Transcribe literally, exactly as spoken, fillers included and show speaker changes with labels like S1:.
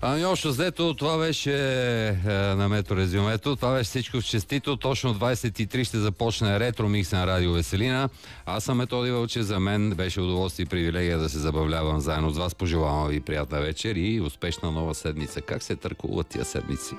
S1: Ами общо взето, това беше е, на Метро резюмето. Това беше всичко в честито. Точно двайсет и три ще започне Ретро Микс на Радио Веселина. Аз съм Методи Вълчев. За мен беше удоволствие и привилегия да се забавлявам заедно с вас. Пожелавам ви приятна вечер и успешна нова седмица. Как се търкуват тия седмици?